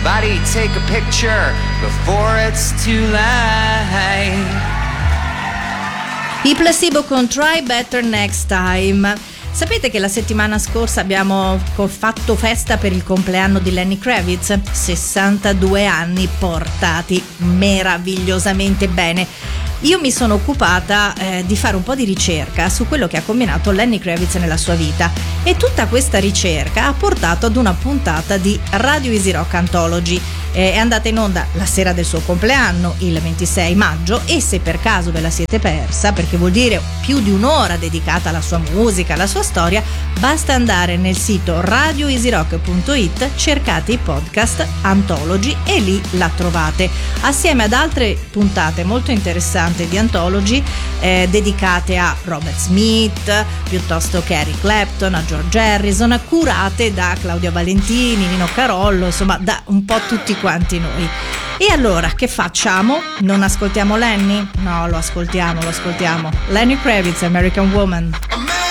Somebody take a picture before it's too late. I Placebo con Try Better Next Time. Sapete che la settimana scorsa abbiamo fatto festa per il compleanno di Lenny Kravitz? 62 anni portati meravigliosamente bene. Io mi sono occupata di fare un po' di ricerca su quello che ha combinato Lenny Kravitz nella sua vita, e tutta questa ricerca ha portato ad una puntata di Radio Easy Rock Anthology. È andata in onda la sera del suo compleanno, il 26 maggio, e se per caso ve la siete persa, perché vuol dire più di un'ora dedicata alla sua musica, alla sua storia, basta andare nel sito radioeasyrock.it, cercate i podcast Anthology e lì la trovate, assieme ad altre puntate molto interessanti di Anthology dedicate a Robert Smith, piuttosto che a Eric Clapton, a George Harrison, curate da Claudia Valentini, Nino Carollo, insomma da un po' tutti quanti noi. E allora che facciamo? Non ascoltiamo Lenny? No, lo ascoltiamo. Lenny Kravitz, American Woman.